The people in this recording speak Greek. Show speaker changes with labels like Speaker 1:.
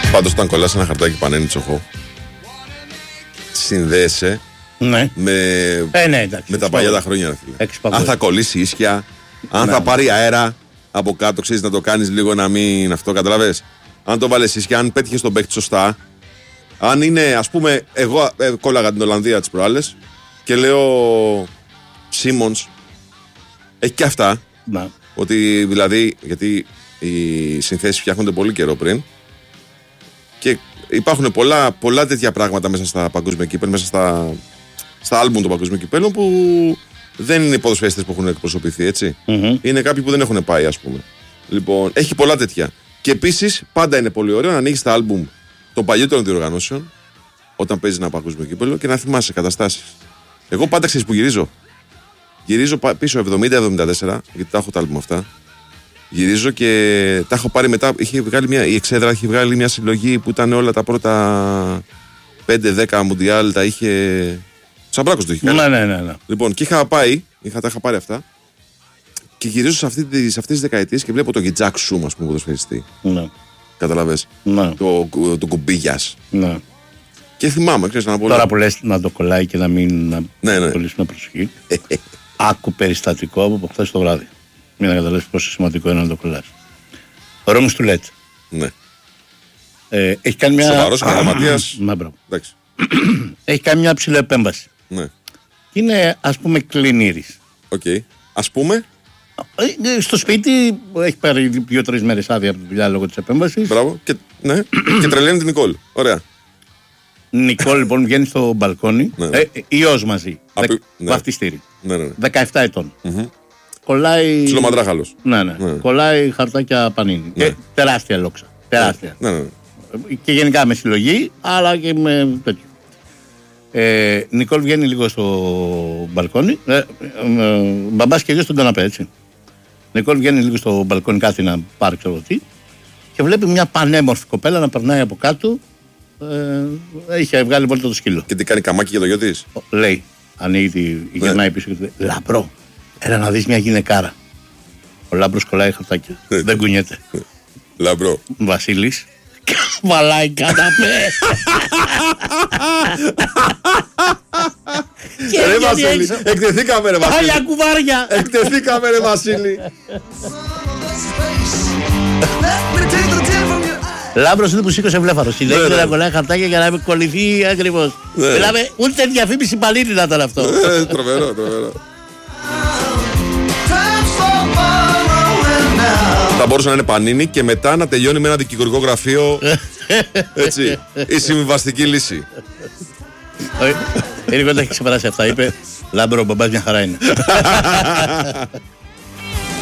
Speaker 1: Πάντως όταν κολλάς ένα χαρτάκι Πανένη Τσοχό, συνδέεσαι
Speaker 2: ναι.
Speaker 1: με τα παλιά τα χρόνια. Αν θα κολλήσει ίσια, αν θα πάρει αέρα από κάτω, ξέρεις να το κάνεις λίγο να μην αυτό, καταλαβες. Αν το βάλεις ίσια, αν πέτυχες τον παίκτη σωστά, αν είναι, ας πούμε, εγώ κόλλαγα την Ολλανδία τις προάλλες και λέω Σίμονς, έχει και αυτά.
Speaker 2: Να.
Speaker 1: Ότι δηλαδή, γιατί οι συνθέσεις φτιάχνονται πολύ καιρό πριν και υπάρχουν πολλά τέτοια πράγματα μέσα στα παγκόσμια κύπελα, μέσα στα άλμπουμ των παγκόσμιων κυπέλων που δεν είναι οι ποδοσφαιριστές που έχουν εκπροσωπηθεί, έτσι. Είναι κάποιοι που δεν έχουν πάει, ας πούμε. Λοιπόν, έχει πολλά τέτοια. Και επίσης, πάντα είναι πολύ ωραίο να ανοίγεις τα άλμπουμ των παλιότερων διοργανώσεων όταν παίζεις ένα παγκόσμιο κύπελο και να θυμάσαι καταστάσεις. Εγώ πάντα ξέρεις που γυρίζω. Γυρίζω πίσω 70-74, γιατί τα έχω τα άλμπουμ αυτά. Γυρίζω και τα έχω πάρει μετά. Η Εξέδρα είχε βγάλει μια συλλογή που ήταν όλα τα πρώτα 5-10 μουντιάλ. Τα είχε. Ο Σαμπράκος το είχε κάνει.
Speaker 2: Ναι.
Speaker 1: Λοιπόν, και τα είχα πάρει αυτά. Και γυρίζω σε αυτές τις δεκαετίες και βλέπω το Γιτζάκ Σουμ, ας πούμε, ποδοσφαιριστή.
Speaker 2: Ναι.
Speaker 1: Καταλαβες.
Speaker 2: Ναι.
Speaker 1: Το Κουμπίγιας.
Speaker 2: Ναι.
Speaker 1: Και θυμάμαι, ξέρεις να πω.
Speaker 2: Τώρα που λες να το κολλάει και να μην κολλήσουμε προσοχή. Άκου περιστατικό από χθες το βράδυ. Μην να καταλάβεις πόσο σημαντικό είναι να το κολλάς. Ο Ρώμης του Λέτ.
Speaker 1: Ναι.
Speaker 2: Έχει κάνει μια.
Speaker 1: Σοβαρός γραμματείας.
Speaker 2: Ναι, μπράβο. Έχει κάνει μια ψηλή επέμβαση.
Speaker 1: Ναι.
Speaker 2: Είναι, ας πούμε, κλινήρης.
Speaker 1: Οκ. Ας πούμε.
Speaker 2: Στο σπίτι έχει πάρει 2-3 μέρες άδεια από τη δουλειά λόγω της επέμβασης.
Speaker 1: Μπράβο. Και τρελαίνει την Νικόλ. Ωραία.
Speaker 2: Νικόλ λοιπόν βγαίνει στο μπαλκόνι. Ιός μαζί.
Speaker 1: Ναι.
Speaker 2: Βαφτιστήρι.
Speaker 1: Ναι.
Speaker 2: 17 ετών. Κολλάει.
Speaker 1: Ψιλομαντράχαλος.
Speaker 2: Ναι. Κολλάει χαρτάκια Πανίνη.
Speaker 1: Ναι.
Speaker 2: Τεράστια λόξα. Τεράστια.
Speaker 1: Ναι.
Speaker 2: Και γενικά με συλλογή, αλλά και με τέτοιο. Νικόλ βγαίνει λίγο στο μπαλκόνι. Μπαμπάς και γιος στον καναπέ, έτσι. Νικόλ βγαίνει λίγο στο μπαλκόνι, κάτι να πάρει, ξέρω τι. Και βλέπει μια πανέμορφη κοπέλα να περνάει από κάτω. Είχε βγάλει βόλτα το σκύλο.
Speaker 1: Και τι κάνει, καμάκι για το γιο της.
Speaker 2: Λέει, ανοίγει γυρνάει πίσω και του λέει: Λαμπρό, έλα να δεις μια γυναικάρα. Ο Λάμπρος κολλάει χαρτάκια. Δεν κουνιέται.
Speaker 1: Λαμπρό.
Speaker 2: Βασίλης. Βαλάει καναπέ.
Speaker 1: Ρε Βασίλη, εκτεθήκαμε ρε Βασίλη.
Speaker 2: Άλλα κουβάρια.
Speaker 1: Εκτεθήκαμε ρε Βασίλη.
Speaker 2: Λάμπρος είναι που σήκωσε βλέφαρος. Συνέχιζε να κολλάει χαρτάκια για να με κολληθεί ακριβώς. Δηλαδή ούτε διαφήμιση Πανίνη να ήταν αυτό.
Speaker 1: Τρομερό. Θα μπορούσε να είναι Πανίνη και μετά να τελειώνει με ένα δικηγορικό γραφείο. Έτσι. Η συμβιβαστική λύση.
Speaker 2: Ερικό τα έχει ξεπεράσει αυτά. Είπε Λάμπρο, ο μπαμπάς μια χαρά είναι.